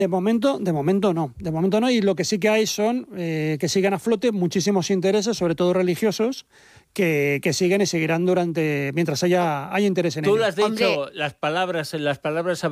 De momento no, y lo que sí que hay son que siguen a flote muchísimos intereses, sobre todo religiosos, que siguen y seguirán mientras haya interés en ello. Tú lo has dicho, las palabras